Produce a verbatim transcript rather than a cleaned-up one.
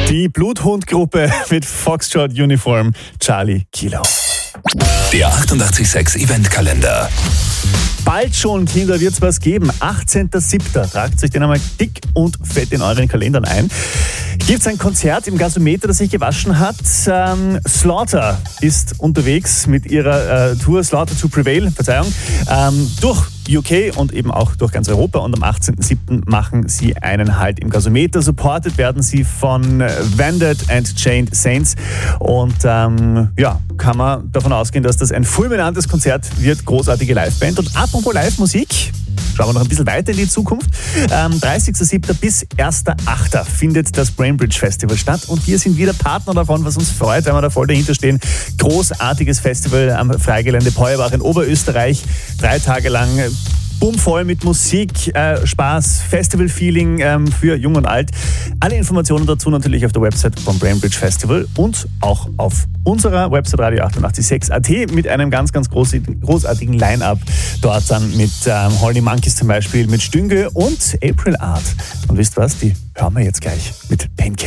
Die Bluthund-Gruppe mit Foxtrot Uniform Charlie Kilo. Der achtundachtzig Komma sechs Eventkalender. Bald schon, Kinder, wird es was geben. achtzehnter siebter Tragt euch den einmal dick und fett in euren Kalendern ein. Gibt es ein Konzert im Gasometer, das sich gewaschen hat. Ähm, Slaughter ist unterwegs mit ihrer äh, Tour Slaughter to Prevail, Verzeihung, ähm, durch U K und eben auch durch ganz Europa. Und am achtzehnter siebter machen sie einen Halt im Gasometer. Supported werden sie von Vanded and Chained Saints. Und ähm, ja, kann man davon ausgehen, dass das ein fulminantes Konzert wird. Großartige Liveband. Und apropos Live-Musik, schauen wir noch ein bisschen weiter in die Zukunft. Ähm, dreißigster siebter bis erster achter findet das Brainbridge Festival statt und wir sind wieder Partner davon, was uns freut, weil wir da voll dahinter stehen. Großartiges Festival am Freigelände Peuerbach in Oberösterreich. Drei Tage lang bummvoll mit Musik, äh, Spaß, Festival-Feeling ähm, für Jung und Alt. Alle Informationen dazu natürlich auf der Website vom Brainbridge Festival und auch auf unserer Website Radio achtundachtzig Komma sechs Punkt at mit einem ganz, ganz großartigen, großartigen Line-Up. Dort dann mit ähm, Holy Monkeys zum Beispiel, mit Stünge und April Art. Und wisst was, die hören wir jetzt gleich mit Painkiller.